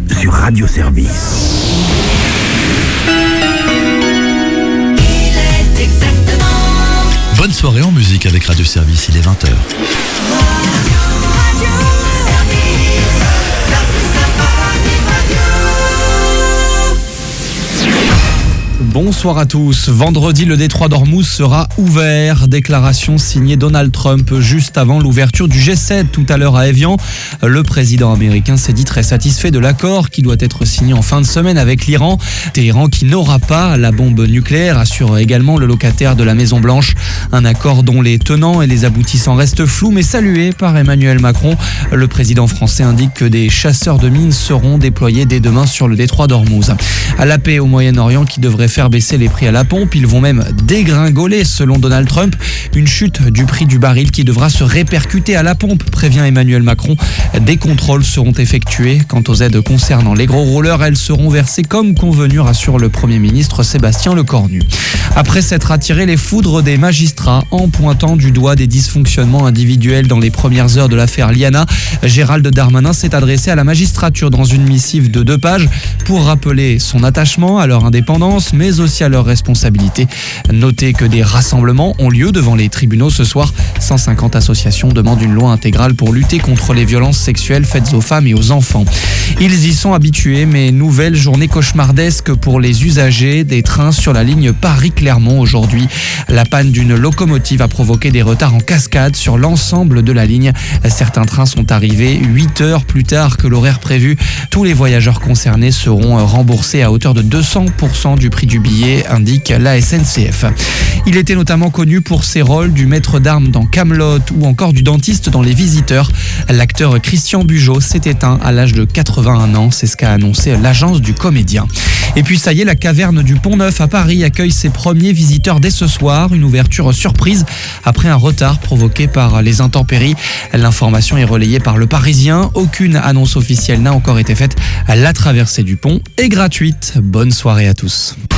sur Radio Service. Bonne soirée en musique avec Radio Service, il est 20h. Bonsoir à tous. Vendredi, le détroit d'Ormuz sera ouvert. Déclaration signée Donald Trump juste avant l'ouverture du G7 tout à l'heure à Évian. Le président américain s'est dit très satisfait de l'accord qui doit être signé en fin de semaine avec l'Iran. Téhéran qui n'aura pas la bombe nucléaire, assure également le locataire de la Maison Blanche. Un accord dont les tenants et les aboutissants restent flous mais salué par Emmanuel Macron. Le président français indique que des chasseurs de mines seront déployés dès demain sur le détroit d'Ormuz. À la paix au Moyen-Orient qui devrait faire baisser les prix à la pompe, ils vont même dégringoler selon Donald Trump. Une chute du prix du baril qui devra se répercuter à la pompe, prévient Emmanuel Macron. Des contrôles seront effectués. Quant aux aides concernant les gros rouleurs, elles seront versées comme convenu, rassure le Premier ministre Sébastien Lecornu. Après s'être attiré les foudres des magistrats en pointant du doigt des dysfonctionnements individuels dans les premières heures de l'affaire Liana, Gérald Darmanin s'est adressé à la magistrature dans une missive de 2 pages pour rappeler son attachement à leur indépendance, mais aussi à leurs responsabilités. Notez que des rassemblements ont lieu devant les tribunaux ce soir. 150 associations demandent une loi intégrale pour lutter contre les violences sexuelles faites aux femmes et aux enfants. Ils y sont habitués, mais nouvelle journée cauchemardesque pour les usagers des trains sur la ligne Paris-Clermont aujourd'hui. La panne d'une locomotive a provoqué des retards en cascade sur l'ensemble de la ligne. Certains trains sont arrivés 8 heures plus tard que l'horaire prévu. Tous les voyageurs concernés seront remboursés à hauteur de 200% du prix du billet, indique la SNCF. Il était notamment connu pour ses rôles du maître d'armes dans Kaamelott ou encore du dentiste dans Les Visiteurs. L'acteur Christian Bugeaud s'est éteint à l'âge de 81 ans, c'est ce qu'a annoncé l'agence du comédien. Et puis ça y est, la caverne du Pont-Neuf à Paris accueille ses premiers visiteurs dès ce soir. Une ouverture surprise après un retard provoqué par les intempéries. L'information est relayée par Le Parisien. Aucune annonce officielle n'a encore été faite. La traversée du pont est gratuite. Bonne soirée à tous.